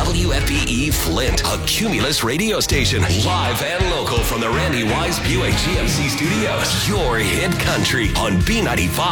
WFPE Flint, a Cumulus radio station. Live and local from the Randy Wise Buick GMC studios. Your hit country on B95.